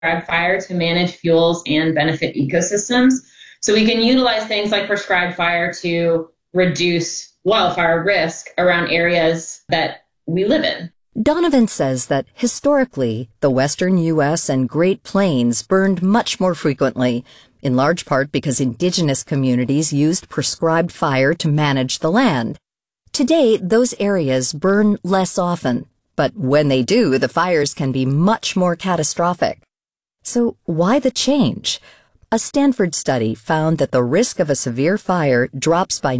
prescribed fire to manage fuels and benefit ecosystems. So we can utilize things like prescribed fire to reduce wildfire risk around areas that we live in. Donovan says that historically, the western U.S. and Great Plains burned much more frequently, in large part because indigenous communities used prescribed fire to manage the land. Today, those areas burn less often, but when they do, the fires can be much more catastrophic. So why the change? A Stanford study found that the risk of a severe fire drops by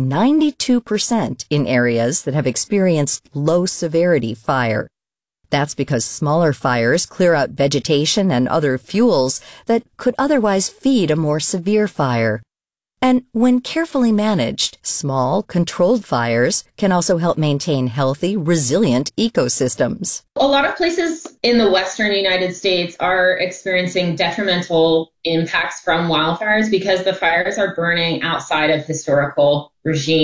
92% in areas that have experienced low-severity fire. That's because smaller fires clear out vegetation and other fuels that could otherwise feed a more severe fire. And when carefully managed, small, controlled fires can also help maintain healthy, resilient ecosystems. A lot of places in the western United States are experiencing detrimental impacts from wildfires because the fires are burning outside of historical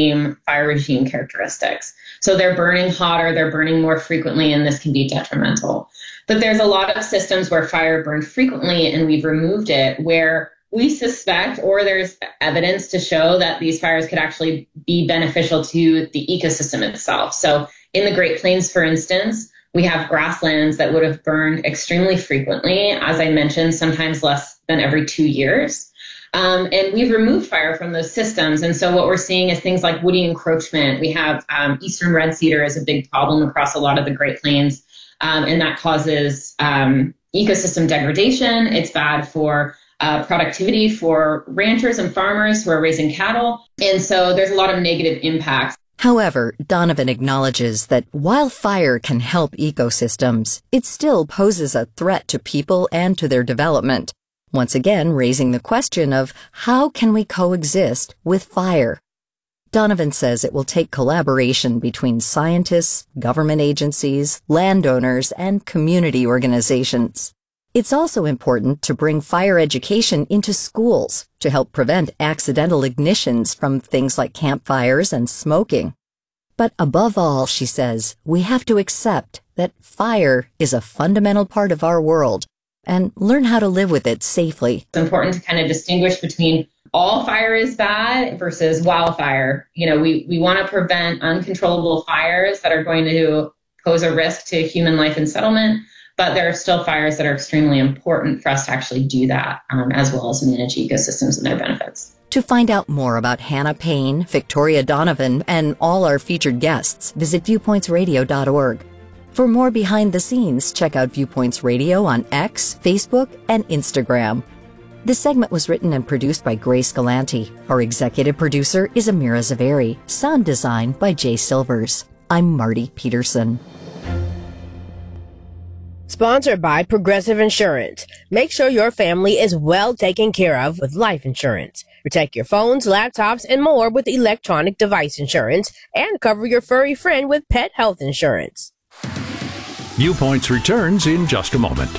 fire regime characteristics. So they're burning hotter, they're burning more frequently, and this can be detrimental. But there's a lot of systems where fire burned frequently and we've removed it, where we suspect, or there's evidence to show, that these fires could actually be beneficial to the ecosystem itself. So in the Great Plains, for instance, we have grasslands that would have burned extremely frequently, as I mentioned, sometimes less than every 2 years. And we've removed fire from those systems. And so what we're seeing is things like woody encroachment. We have eastern red cedar is a big problem across a lot of the Great Plains, and that causes ecosystem degradation. It's bad for productivity for ranchers and farmers who are raising cattle. And so there's a lot of negative impacts. However, Donovan acknowledges that while fire can help ecosystems, it still poses a threat to people and to their development, once again raising the question of how can we coexist with fire? Donovan says it will take collaboration between scientists, government agencies, landowners, and community organizations. It's also important to bring fire education into schools to help prevent accidental ignitions from things like campfires and smoking. But above all, she says, we have to accept that fire is a fundamental part of our world and learn how to live with it safely. It's important to kind of distinguish between all fire is bad versus wildfire. You know, we want to prevent uncontrollable fires that are going to pose a risk to human life and settlement. But there are still fires that are extremely important for us to actually do that, as well as manage ecosystems and their benefits. To find out more about Hannah Payne, Victoria Donovan, and all our featured guests, visit viewpointsradio.org. For more behind the scenes, check out Viewpoints Radio on X, Facebook, and Instagram. This segment was written and produced by Grace Galanti. Our executive producer is Amira Zaveri. Sound design by Jay Silvers. I'm Marty Peterson. Sponsored by Progressive Insurance. Make sure your family is well taken care of with life insurance. Protect your phones, laptops, and more with electronic device insurance, and cover your furry friend with pet health insurance. Viewpoints returns in just a moment.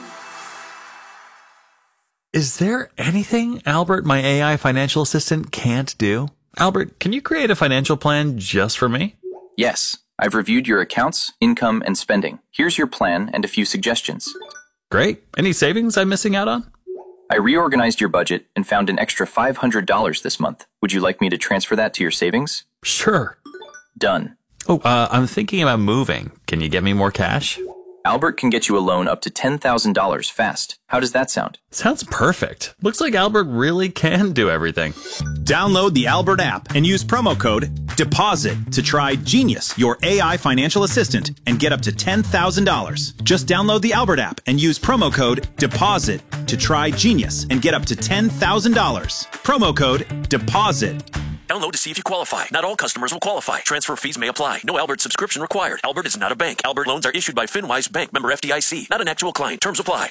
Is there anything Albert, my AI financial assistant, can't do? Albert, can you create a financial plan just for me? Yes. I've reviewed your accounts, income, and spending. Here's your plan and a few suggestions. Great. Any savings I'm missing out on? I reorganized your budget and found an extra $500 this month. Would you like me to transfer that to your savings? Sure. Done. Oh, I'm thinking about moving. Can you get me more cash? Albert can get you a loan up to $10,000 fast. How does that sound? Sounds perfect. Looks like Albert really can do everything. Download the Albert app and use promo code DEPOSIT to try Genius, your AI financial assistant, and get up to $10,000. Just download the Albert app and use promo code DEPOSIT to try Genius and get up to $10,000. Promo code DEPOSIT. Download to see if you qualify. Not all customers will qualify. Transfer fees may apply. No Albert subscription required. Albert is not a bank. Albert loans are issued by FinWise Bank, member FDIC. Not an actual client. Terms apply.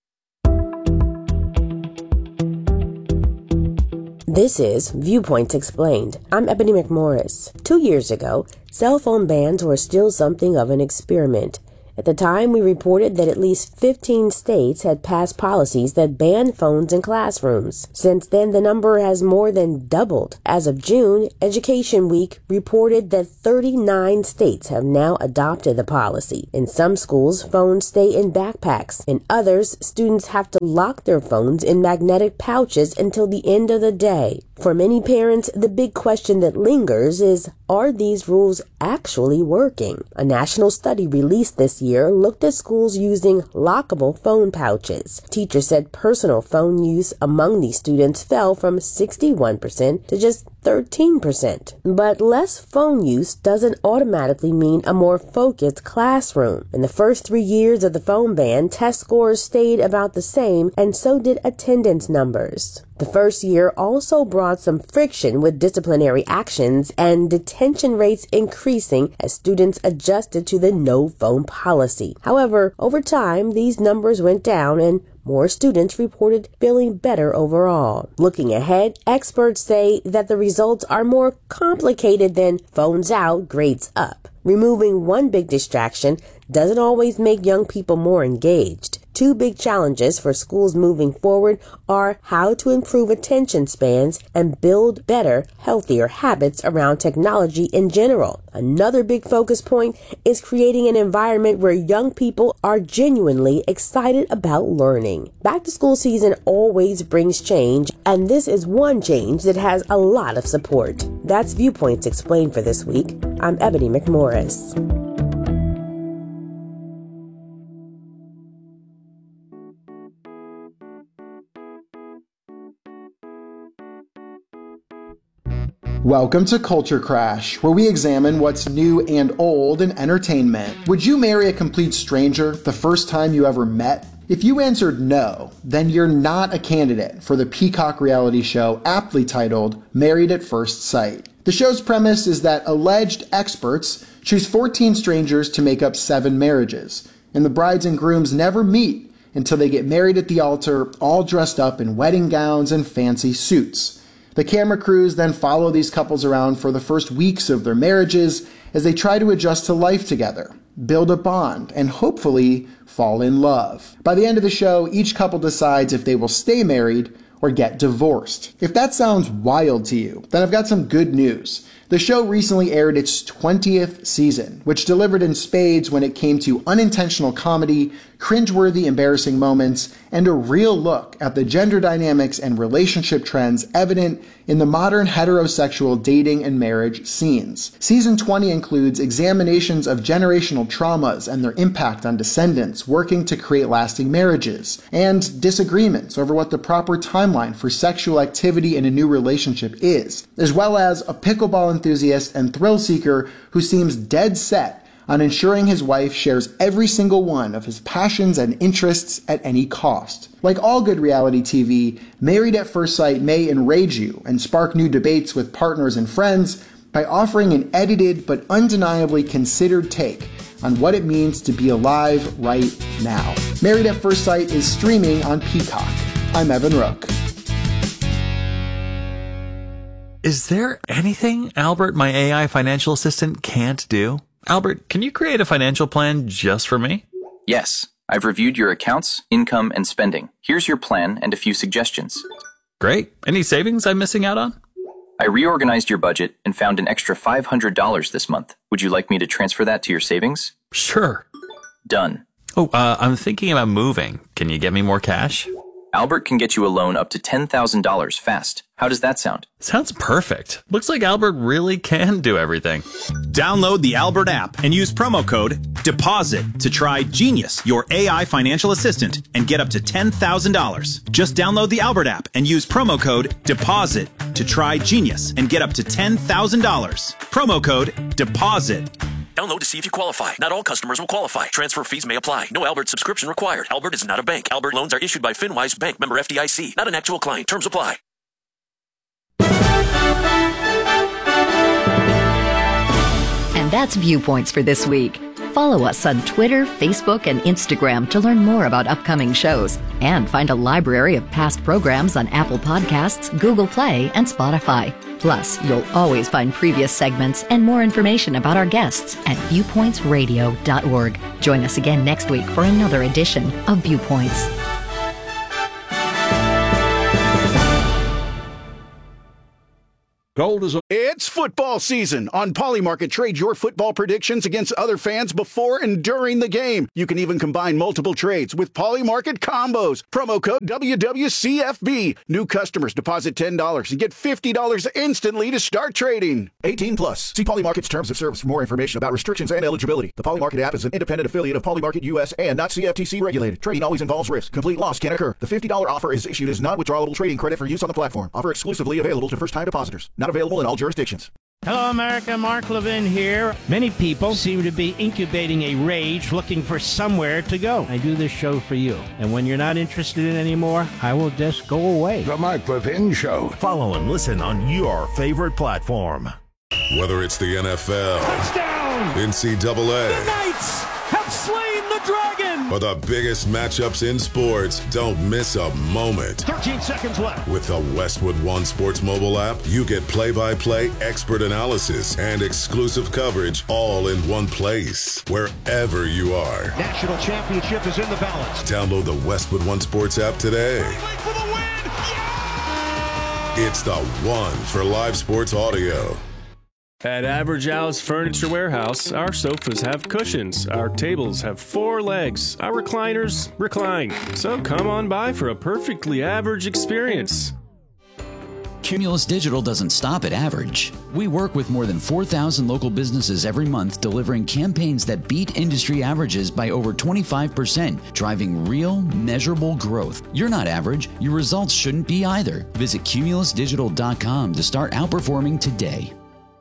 This is Viewpoints Explained. I'm Ebony McMorris. 2 years ago, cell phone bans were still something of an experiment. At the time, we reported that at least 15 states had passed policies that banned phones in classrooms. Since then, the number has more than doubled. As of June, Education Week reported that 39 states have now adopted the policy. In some schools, phones stay in backpacks. In others, students have to lock their phones in magnetic pouches until the end of the day. For many parents, the big question that lingers is, are these rules actually working? A national study released this year looked at schools using lockable phone pouches. Teachers said personal phone use among these students fell from 61% to just 13%. But less phone use doesn't automatically mean a more focused classroom. In the first 3 years of the phone ban, test scores stayed about the same, and so did attendance numbers. The first year also brought some friction with disciplinary actions and detention rates increasing as students adjusted to the no phone policy. However, over time, these numbers went down and more students reported feeling better overall. Looking ahead, experts say that the results are more complicated than phones out, grades up. Removing one big distraction doesn't always make young people more engaged. Two big challenges for schools moving forward are how to improve attention spans and build better, healthier habits around technology in general. Another big focus point is creating an environment where young people are genuinely excited about learning. Back to school season always brings change, and this is one change that has a lot of support. That's Viewpoints Explained for this week. I'm Ebony McMorris. Welcome to Culture Crash, where we examine what's new and old in entertainment. Would you marry a complete stranger the first time you ever met? If you answered no, then you're not a candidate for the Peacock reality show aptly titled Married at First Sight. The show's premise is that alleged experts choose 14 strangers to make up 7 marriages, and the brides and grooms never meet until they get married at the altar, all dressed up in wedding gowns and fancy suits. The camera crews then follow these couples around for the first weeks of their marriages as they try to adjust to life together, build a bond, and hopefully fall in love. By the end of the show, each couple decides if they will stay married or get divorced. If that sounds wild to you, then I've got some good news. The show recently aired its 20th season, which delivered in spades when it came to unintentional comedy, cringeworthy embarrassing moments, and a real look at the gender dynamics and relationship trends evident in the modern heterosexual dating and marriage scenes. Season 20 includes examinations of generational traumas and their impact on descendants working to create lasting marriages, and disagreements over what the proper timeline for sexual activity in a new relationship is, as well as a pickleball enthusiast and thrill seeker who seems dead set on ensuring his wife shares every single one of his passions and interests at any cost. Like all good reality TV, Married at First Sight may enrage you and spark new debates with partners and friends by offering an edited but undeniably considered take on what it means to be alive right now. Married at First Sight is streaming on Peacock. I'm Evan Rook. Is there anything Albert, my AI financial assistant, can't do? Albert, can you create a financial plan just for me? Yes, I've reviewed your accounts, income, and spending. Here's your plan and a few suggestions. Great. Any savings I'm missing out on? I reorganized your budget and found an extra $500 this month. Would you like me to transfer that to your savings? Sure. Done. Oh, I'm thinking about moving. Can you get me more cash? Albert can get you a loan up to $10,000 fast. How does that sound? Sounds perfect. Looks like Albert really can do everything. Download the Albert app and use promo code DEPOSIT to try Genius, your AI financial assistant, and get up to $10,000. Just download the Albert app and use promo code DEPOSIT to try Genius and get up to $10,000. Promo code DEPOSIT. Download to see if you qualify. Not all customers will qualify. Transfer fees may apply. No Albert subscription required. Albert is not a bank. Albert loans are issued by FinWise Bank, member FDIC. Not an actual client. Terms apply. And that's Viewpoints for this week. Follow us on Twitter, Facebook, and Instagram to learn more about upcoming shows and find a library of past programs on Apple Podcasts, Google Play, and Spotify. Plus, you'll always find previous segments and more information about our guests at viewpointsradio.org. Join us again next week for another edition of Viewpoints. Gold is It's football season. On Polymarket, trade your football predictions against other fans before and during the game. You can even combine multiple trades with Polymarket combos. Promo code WWCFB. New customers deposit $10 and get $50 instantly to start trading. 18 plus. See Polymarket's terms of service for more information about restrictions and eligibility. The Polymarket app is an independent affiliate of Polymarket US and not CFTC regulated. Trading always involves risk. Complete loss can occur. The $50 offer is issued as non-withdrawable trading credit for use on the platform. Offer exclusively available to first-time depositors. Not available in all jurisdictions. Hello, America. Mark Levin here. Many people seem to be incubating a rage looking for somewhere to go. I do this show for you. And when you're not interested in it anymore, I will just go away. The Mark Levin Show. Follow and listen on your favorite platform. Whether it's the NFL, touchdown, NCAA, the Knights have slain the dragon, or the biggest matchups in sports, don't miss a moment. 13 seconds left. With the Westwood One Sports mobile app, you get play-by-play expert analysis and exclusive coverage all in one place, wherever you are. National championship is in the balance. Download the Westwood One Sports app today. For the win. Yeah! It's the one for live sports audio. At Average Al's Furniture Warehouse, our sofas have cushions, our tables have 4 legs, our recliners recline. So come on by for a perfectly average experience. Cumulus Digital doesn't stop at average. We work with more than 4,000 local businesses every month, delivering campaigns that beat industry averages by over 25%, driving real, measurable growth. You're not average. Your results shouldn't be either. Visit cumulusdigital.com to start outperforming today.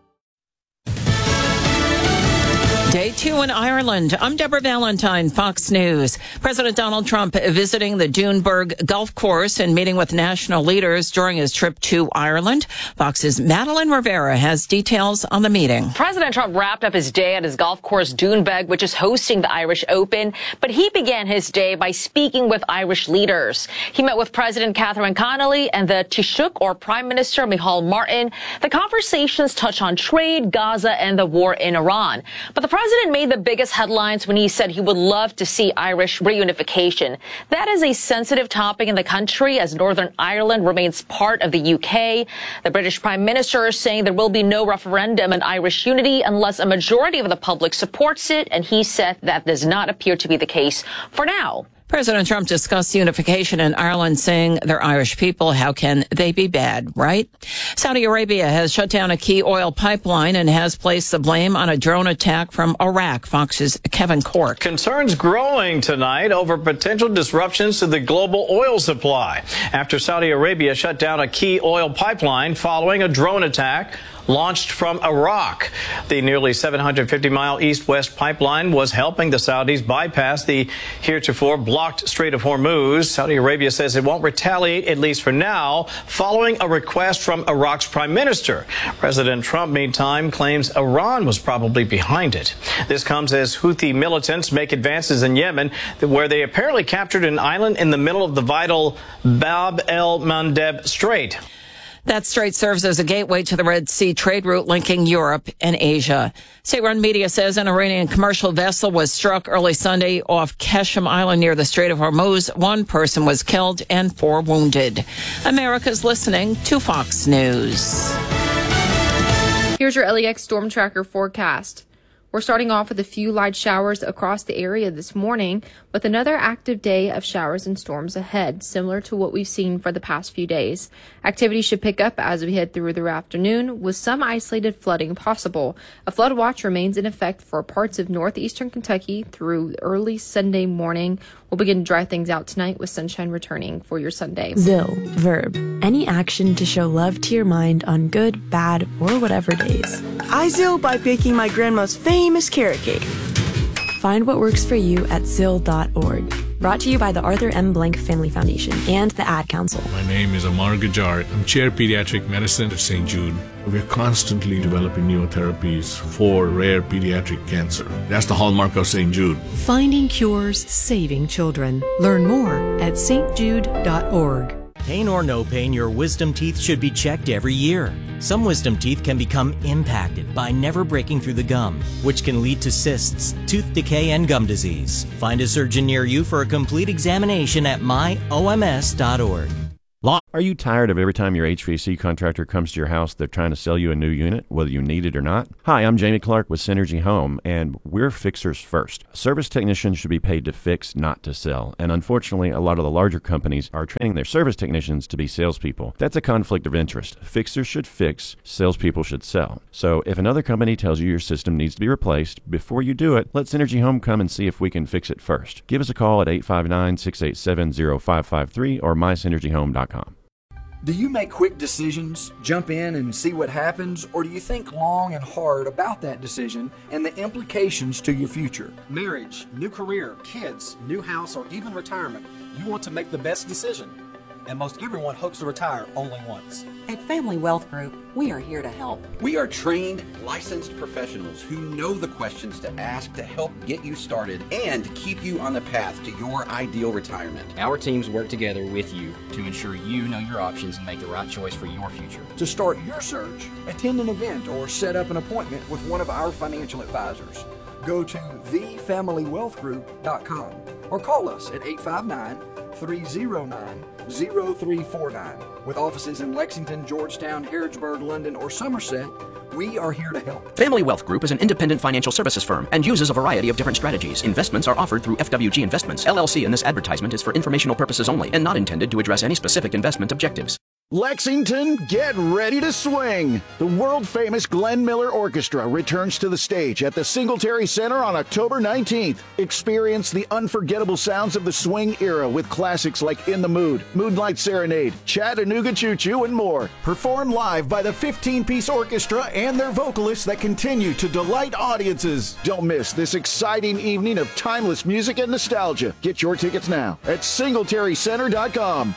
Day 2 in Ireland. I'm Deborah Valentine, Fox News. President Donald Trump visiting the Doonberg Golf Course and meeting with national leaders during his trip to Ireland. Fox's Madeline Rivera has details on the meeting. President Trump wrapped up his day at his golf course Doonberg, which is hosting the Irish Open, but he began his day by speaking with Irish leaders. He met with President Catherine Connolly and the Taoiseach, or Prime Minister Micheál Martin. The conversations touch on trade, Gaza, and the war in Iran. But the president made the biggest headlines when he said he would love to see Irish reunification. That is a sensitive topic in the country as Northern Ireland remains part of the UK. The British Prime Minister is saying there will be no referendum on Irish unity unless a majority of the public supports it, and he said that does not appear to be the case for now. President Trump discussed unification in Ireland, saying they're Irish people. How can they be bad, right? Saudi Arabia has shut down a key oil pipeline and has placed the blame on a drone attack from Iraq. Fox's Kevin Cork. Concerns growing tonight over potential disruptions to the global oil supply after Saudi Arabia shut down a key oil pipeline following a drone attack launched from Iraq. The nearly 750-mile east-west pipeline was helping the Saudis bypass the heretofore blocked Strait of Hormuz. Saudi Arabia says it won't retaliate, at least for now, following a request from Iraq's prime minister. President Trump, meantime, claims Iran was probably behind it. This comes as Houthi militants make advances in Yemen, where they apparently captured an island in the middle of the vital Bab el-Mandeb Strait. That strait serves as a gateway to the Red Sea trade route linking Europe and Asia. State-run media says an Iranian commercial vessel was struck early Sunday off Keshem Island near the Strait of Hormuz. 1 person was killed and 4 wounded. America's listening to Fox News. Here's your LEX Storm Tracker forecast. We're starting off with a few light showers across the area this morning, with another active day of showers and storms ahead, similar to what we've seen for the past few days. Activity should pick up as we head through the afternoon, with some isolated flooding possible. A flood watch remains in effect for parts of northeastern Kentucky through early Sunday morning. We'll begin to dry things out tonight with sunshine returning for your Sunday. Zill, verb. Any action to show love to your mind on good, bad, or whatever days. I Zill by baking my grandma's famous carrot cake. Find what works for you at Zill.org. Brought to you by the Arthur M. Blank Family Foundation and the Ad Council. My name is Amar Gajar. I'm Chair Pediatric Medicine at St. Jude. We're constantly developing newer therapies for rare pediatric cancer. That's the hallmark of St. Jude. Finding cures, saving children. Learn more at stjude.org. Pain or no pain, your wisdom teeth should be checked every year. Some wisdom teeth can become impacted by never breaking through the gum, which can lead to cysts, tooth decay, and gum disease. Find a surgeon near you for a complete examination at myoms.org. Are you tired of every time your HVAC contractor comes to your house, they're trying to sell you a new unit, whether you need it or not? Hi, I'm Jamie Clark with Synergy Home, and we're fixers first. Service technicians should be paid to fix, not to sell. And unfortunately, a lot of the larger companies are training their service technicians to be salespeople. That's a conflict of interest. Fixers should fix, salespeople should sell. So if another company tells you your system needs to be replaced, before you do it, let Synergy Home come and see if we can fix it first. Give us a call at 859-687-0553 or mysynergyhome.com. Do you make quick decisions, jump in and see what happens, or do you think long and hard about that decision and the implications to your future? Marriage, new career, kids, new house, or even retirement. You want to make the best decision. And most everyone hopes to retire only once. At Family Wealth Group, we are here to help. We are trained, licensed professionals who know the questions to ask to help get you started and keep you on the path to your ideal retirement. Our teams work together with you to ensure you know your options and make the right choice for your future. To start your search, attend an event or set up an appointment with one of our financial advisors. Go to thefamilywealthgroup.com or call us at 859-309-0349. With offices in Lexington, Georgetown, Harrodsburg, London, or Somerset, we are here to help. Family Wealth Group is an independent financial services firm and uses a variety of different strategies. Investments are offered through FWG Investments, LLC, and this advertisement is for informational purposes only and not intended to address any specific investment objectives. Lexington, get ready to swing! The world-famous Glenn Miller Orchestra returns to the stage at the Singletary Center on October 19th. Experience the unforgettable sounds of the swing era with classics like In the Mood, Moonlight Serenade, Chattanooga Choo Choo, and more. Performed live by the 15-piece orchestra and their vocalists that continue to delight audiences. Don't miss this exciting evening of timeless music and nostalgia. Get your tickets now at singletarycenter.com.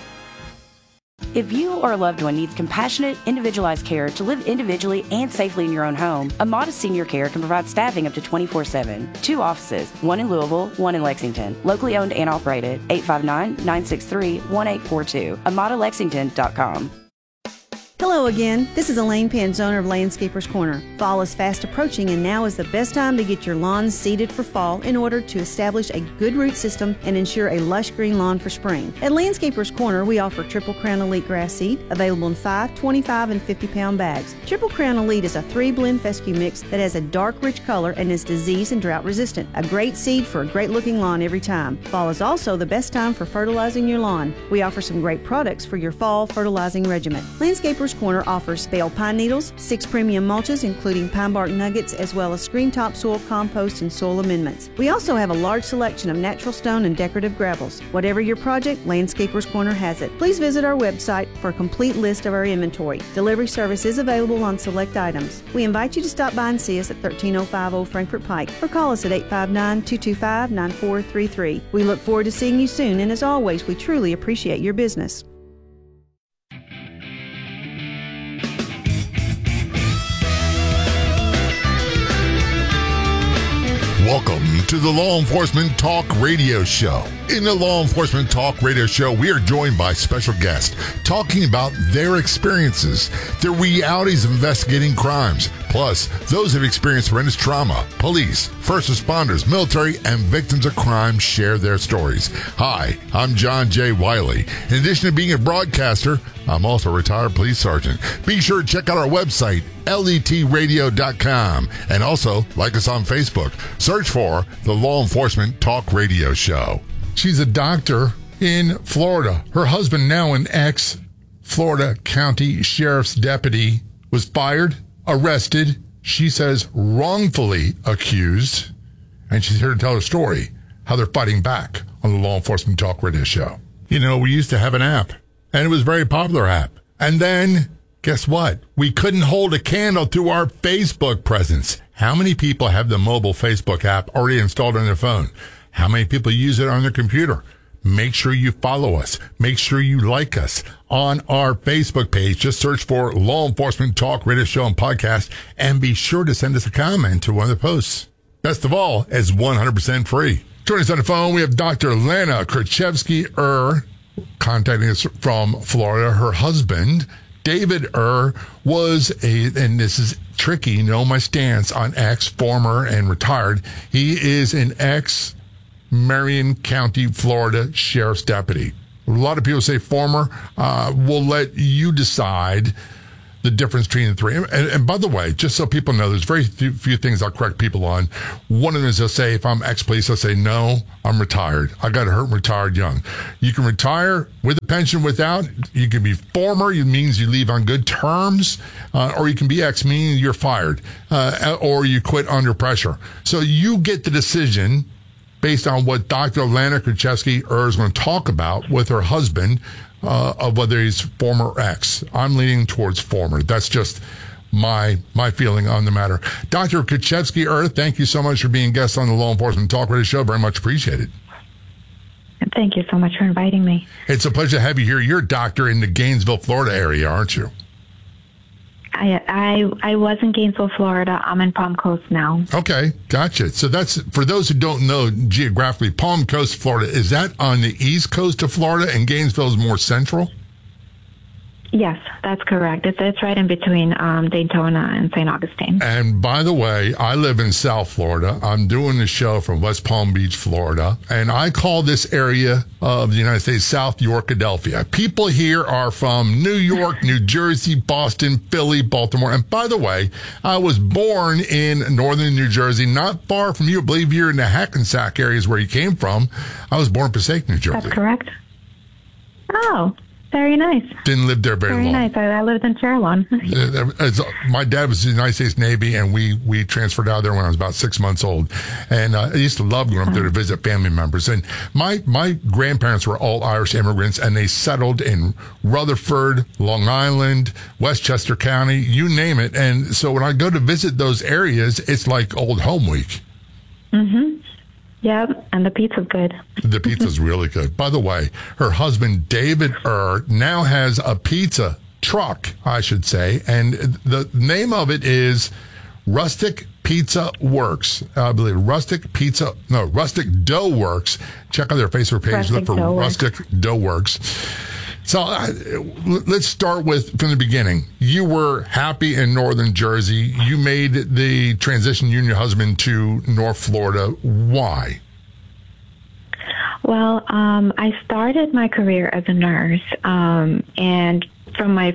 If you or a loved one needs compassionate, individualized care to live individually and safely in your own home, Amada Senior Care can provide staffing up to 24/7. 2 offices, one in Louisville, one in Lexington. Locally owned and operated. 859-963-1842. AmadaLexington.com. Hello again. This is Elaine Pence, owner of Landscapers Corner. Fall is fast approaching, and now is the best time to get your lawns seeded for fall in order to establish a good root system and ensure a lush green lawn for spring. At Landscapers Corner, we offer Triple Crown Elite grass seed, available in 5, 25, and 50-pound bags. Triple Crown Elite is a 3-blend fescue mix that has a dark, rich color and is disease and drought resistant. A great seed for a great-looking lawn every time. Fall is also the best time for fertilizing your lawn. We offer some great products for your fall fertilizing regimen. Landscapers Corner offers bale pine needles, 6 premium mulches including pine bark nuggets, as well as screen top soil compost and soil amendments. We also have a large selection of natural stone and decorative gravels. Whatever your project, Landscapers Corner has it. Please visit our website for a complete list of our inventory. Delivery service is available on select items. We invite you to stop by and see us at 1305 Old Frankfort Pike or call us at 859-225-9433. We look forward to seeing you soon, and as always, we truly appreciate your business. Welcome to the Law Enforcement Talk Radio Show. In the Law Enforcement Talk Radio Show, we are joined by special guests talking about their experiences, the realities of investigating crimes, plus those who have experienced horrendous trauma. Police, first responders, military, and victims of crime share their stories. Hi, I'm John J. Wiley. In addition to being a broadcaster, I'm also a retired police sergeant. Be sure to check out our website, letradio.com, and also like us on Facebook. Search for the Law Enforcement Talk Radio Show. She's a doctor in Florida. Her husband, now an ex-Florida County Sheriff's deputy, was fired, arrested, she says wrongfully accused, and she's here to tell her story, how they're fighting back on the Law Enforcement Talk Radio Show. You know, we used to have an app, and it was a very popular app. And then, guess what? We couldn't hold a candle to our Facebook presence. How many people have the mobile Facebook app already installed on their phone? How many people use it on their computer? Make sure you follow us. Make sure you like us on our Facebook page. Just search for Law Enforcement Talk Radio Show and Podcast, and be sure to send us a comment to one of the posts. Best of all, it's 100% free. Joining us on the phone, we have Dr. Lana Krachevsky-Ur contacting us from Florida. Her husband, David was and this is tricky, you know my stance on former and retired. He is an Marion County, Florida Sheriff's Deputy. A lot of people say former. We'll let you decide the difference between the three. And by the way, just so people know, there's very few things I'll correct people on. One of them is they'll say, if I'm ex-police, I'll say, no, I'm retired. I got hurt and retired young. You can retire with a pension, without. You can be former, it means you leave on good terms, or you can be ex, meaning you're fired, or you quit under pressure. So you get the decision based on what Dr. Alana Kruczewski is going to talk about with her husband, of whether he's former or ex. I'm leaning towards former. That's just my feeling on the matter. Dr. Kruczewski, thank you so much for being guest on the Law Enforcement Talk Radio Show. Very much appreciated. Thank you so much for inviting me. It's a pleasure to have you here. You're a doctor in the Gainesville, Florida area, aren't you? I was in Gainesville, Florida. I'm in Palm Coast now. Okay, gotcha. So that's, for those who don't know geographically, Palm Coast, Florida, is that on the east coast of Florida and Gainesville is more central? Yes, that's correct. It's right in between Daytona and St. Augustine. And by the way, I live in South Florida. I'm doing the show from West Palm Beach, Florida, and I call this area of the United States South Yorkadelphia. People here are from New York, New Jersey, Boston, Philly, Baltimore. And by the way, I was born in northern New Jersey, not far from you. I believe you're in the Hackensack areas where you came from. I was born in Passaic, New Jersey. That's correct. Oh, very nice. Didn't live there very long. Very nice. I lived in Fairlawn. My dad was in the United States Navy, and we transferred out there when I was about 6 months old. And I used to love going up there to visit family members. And my grandparents were all Irish immigrants, and they settled in Rutherford, Long Island, Westchester County, you name it. And so when I go to visit those areas, it's like old home week. Mm-hmm. Yep, and the pizza's good. The pizza's really good. By the way, her husband, David now has a pizza truck, I should say, and the name of it is Rustic Pizza Works. I believe Rustic Dough Works. Check out their Facebook page. Look for Rustic Dough Works. So let's start from the beginning. You were happy in northern Jersey. You made the transition, you and your husband, to North Florida. Why? Well, I started my career as a nurse, and from my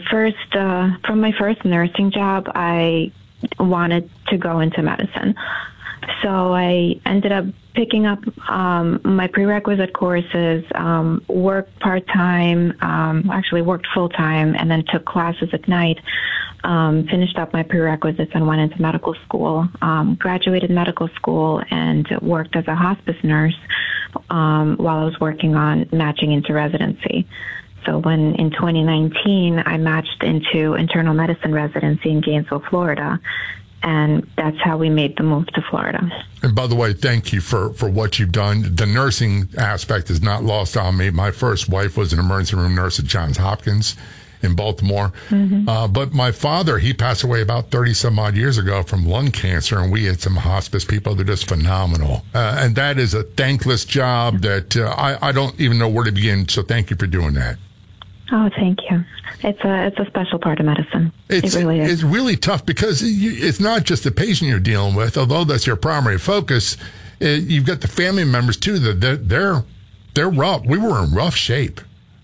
first nursing job, I wanted to go into medicine. So I ended up picking up my prerequisite courses, worked part-time, actually worked full-time, and then took classes at night, finished up my prerequisites and went into medical school, graduated medical school, and worked as a hospice nurse while I was working on matching into residency. So when in 2019, I matched into internal medicine residency in Gainesville, Florida, and that's how we made the move to Florida. And by the way, thank you for what you've done. The nursing aspect is not lost on me. My first wife was an emergency room nurse at Johns Hopkins in Baltimore. Mm-hmm. But my father, he passed away about 30-some odd years ago from lung cancer, and we had some hospice people. They're just phenomenal. And that is a thankless job that I don't even know where to begin, so thank you for doing that. Oh, thank you. It's a special part of medicine. It really is. It's really tough because it's not just the patient you're dealing with, although that's your primary focus. You've got the family members too. That they're rough. We were in rough shape.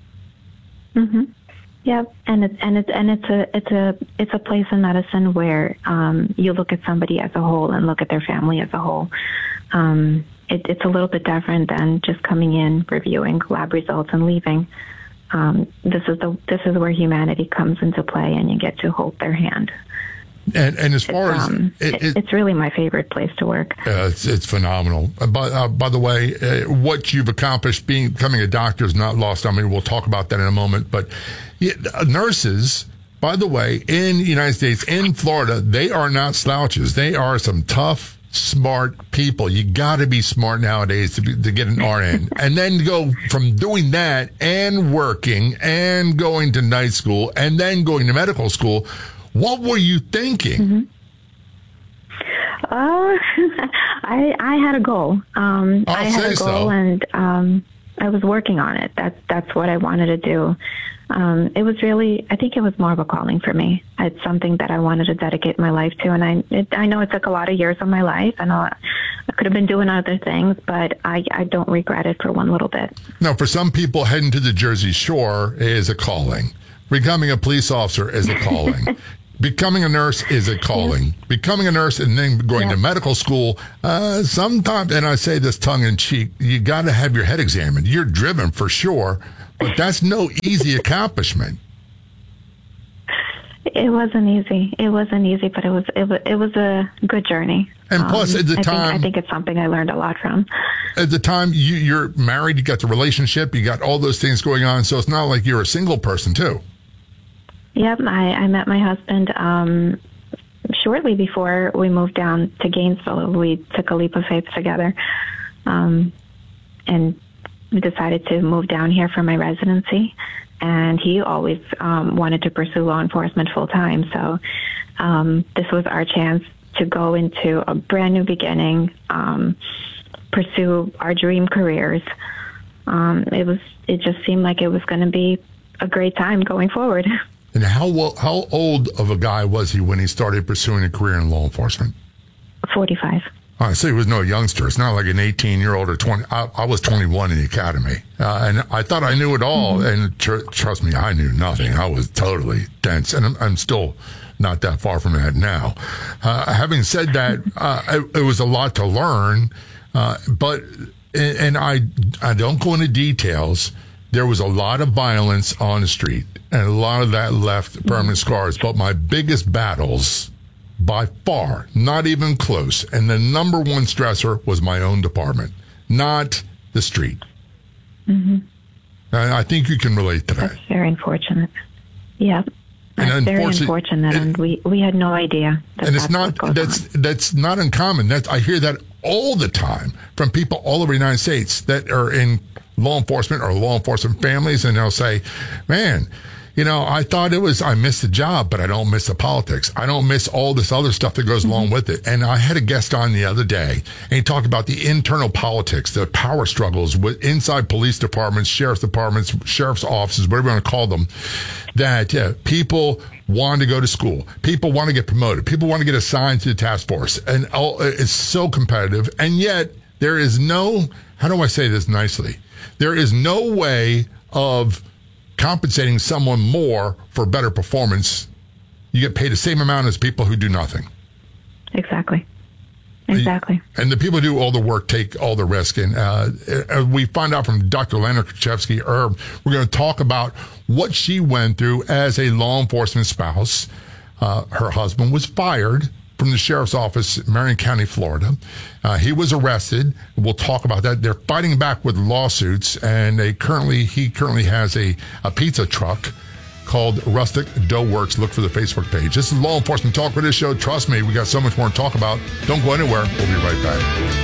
Mm-hmm. Yep, and it's a place in medicine where you look at somebody as a whole and look at their family as a whole. It's a little bit different than just coming in, reviewing lab results, and leaving. This is where humanity comes into play, and you get to hold their hand. And as far as it's really my favorite place to work. It's phenomenal. By the way, what you've accomplished becoming a doctor is not lost on me. We'll talk about that in a moment. But nurses, by the way, in the United States, in Florida, they are not slouches. They are some tough, smart people. You got to be smart nowadays to get an RN. And then go from doing that and working and going to night school and then going to medical school. What were you thinking? Mm-hmm. I had a goal. I had a goal, and was working on it. That's what I wanted to do. It was really, I think it was more of a calling for me. It's something that I wanted to dedicate my life to, and I know it took a lot of years of my life. I know I could have been doing other things, but I don't regret it for one little bit. Now, for some people, heading to the Jersey Shore is a calling. Becoming a police officer is a calling. Becoming a nurse is a calling. Yeah. Becoming a nurse and then going to medical school, sometimes, and I say this tongue in cheek, you got to have your head examined. You're driven for sure, but that's no easy accomplishment. It wasn't easy. But it was a good journey. And plus, at the time, I think it's something I learned a lot from. At the time, you're married, you got the relationship, you got all those things going on, so it's not like you're a single person too. Yep, I met my husband shortly before we moved down to Gainesville. We took a leap of faith together, and we decided to move down here for my residency. And he always wanted to pursue law enforcement full time, so this was our chance to go into a brand new beginning, pursue our dream careers. It just seemed like it was going to be a great time going forward. And how old of a guy was he when he started pursuing a career in law enforcement? 45. So he was no youngster. It's not like an 18-year-old or 20. I was 21 in the academy, and I thought I knew it all. Mm-hmm. And trust me, I knew nothing. I was totally dense, and I'm still not that far from that now. Having said that, it was a lot to learn, but I don't go into details. There was a lot of violence on the street, and a lot of that left permanent scars. But my biggest battles, by far, not even close, and the number one stressor was my own department, not the street. Mm-hmm. And I think you can relate to that. That's very unfortunate. Yeah. That's very unfortunate, and we had no idea. And it's not that's not uncommon. I hear that all the time from people all over the United States that are in law enforcement or law enforcement families, and they'll say, "Man, I thought I missed the job, but I don't miss the politics. I don't miss all this other stuff that goes along with it." And I had a guest on the other day, and he talked about the internal politics, the power struggles inside police departments, sheriff's offices, whatever you want to call them, that people want to go to school. People want to get promoted. People want to get assigned to the task force. And it's so competitive. And yet there is no, how do I say this nicely? There is no way of compensating someone more for better performance. You get paid the same amount as people who do nothing. Exactly. And the people who do all the work take all the risk. And we find out from Dr. Lana Krzyzewski Erb, we're going to talk about what she went through as a law enforcement spouse. Her husband was fired from the sheriff's office in Marion County, Florida. He was arrested. We'll talk about that. They're fighting back with lawsuits, and he currently has a pizza truck called Rustic Dough Works. Look for the Facebook page. This is Law Enforcement Talk Radio Show. Trust me, we got so much more to talk about. Don't go anywhere. We'll be right back.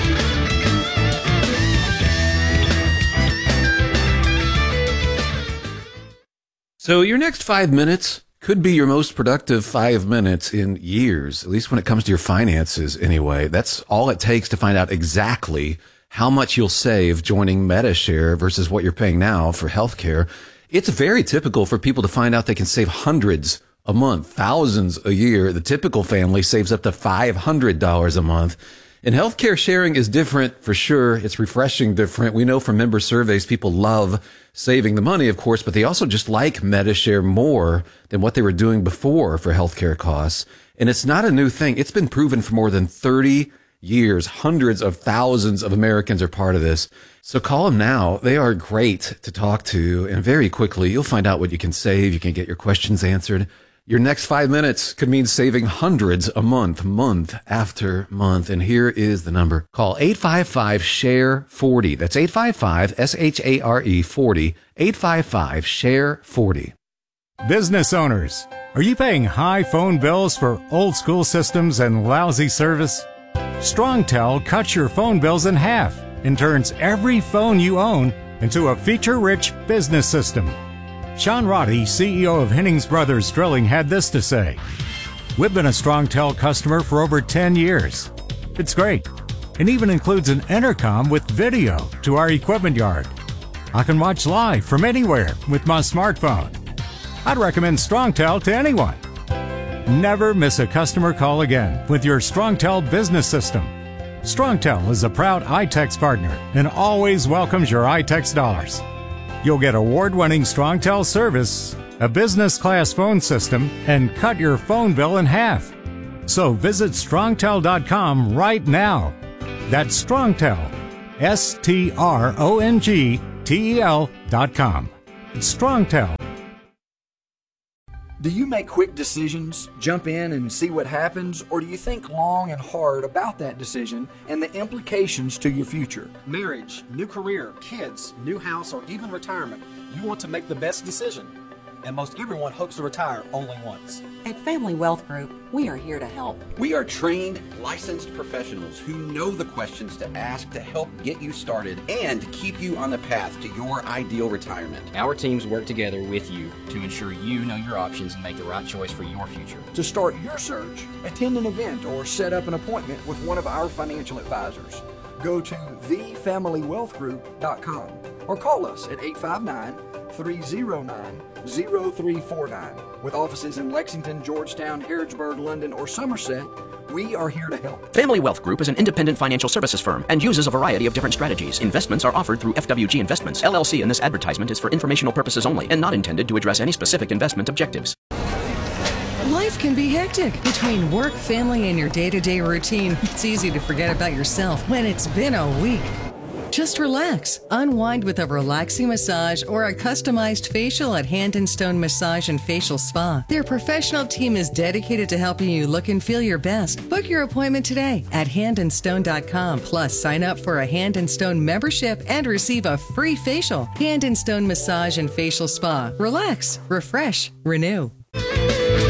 So your next 5 minutes could be your most productive 5 minutes in years, at least when it comes to your finances anyway. That's all it takes to find out exactly how much you'll save joining Medi-Share versus what you're paying now for healthcare. It's very typical for people to find out they can save hundreds a month, thousands a year. The typical family saves up to $500 a month. And healthcare sharing is different for sure. It's refreshing different. We know from member surveys, people love saving the money, of course, but they also just like Medi-Share more than what they were doing before for healthcare costs. And it's not a new thing. It's been proven for more than 30 years. Hundreds of thousands of Americans are part of this. So call them now. They are great to talk to. And very quickly, you'll find out what you can save. You can get your questions answered. Your next 5 minutes could mean saving hundreds a month, month after month. And here is the number. Call 855-SHARE-40. That's 855-SHARE-40. 855-SHARE-40. Business owners, are you paying high phone bills for old school systems and lousy service? StrongTel cuts your phone bills in half and turns every phone you own into a feature-rich business system. Sean Roddy, CEO of Hennings Brothers Drilling, had this to say: "We've been a StrongTel customer for over 10 years. It's great. It even includes an intercom with video to our equipment yard. I can watch live from anywhere with my smartphone. I'd recommend StrongTel to anyone. Never miss a customer call again with your StrongTel business system. StrongTel is a proud iTex partner and always welcomes your iTex dollars. You'll get award-winning StrongTel service, a business-class phone system, and cut your phone bill in half. So visit StrongTel.com right now. That's StrongTel, StrongTel.com. It's StrongTel. Do you make quick decisions, jump in and see what happens, or do you think long and hard about that decision and the implications to your future? Marriage, new career, kids, new house, or even retirement. You want to make the best decision. And most everyone hopes to retire only once. At Family Wealth Group, we are here to help. We are trained, licensed professionals who know the questions to ask to help get you started and keep you on the path to your ideal retirement. Our teams work together with you to ensure you know your options and make the right choice for your future. To start your search, attend an event or set up an appointment with one of our financial advisors. Go to thefamilywealthgroup.com or call us at 859-309-0349. With offices in Lexington, Georgetown, Harrodsburg, London, or Somerset, we are here to help. Family Wealth Group is an independent financial services firm and uses a variety of different strategies. Investments are offered through FWG Investments. LLC, and this advertisement is for informational purposes only and not intended to address any specific investment objectives. Life can be hectic. Between work, family, and your day-to-day routine, it's easy to forget about yourself when it's been a week. Just relax. Unwind with a relaxing massage or a customized facial at Hand & Stone Massage and Facial Spa. Their professional team is dedicated to helping you look and feel your best. Book your appointment today at handandstone.com. Plus, sign up for a Hand & Stone membership and receive a free facial. Hand & Stone Massage and Facial Spa. Relax, refresh, renew.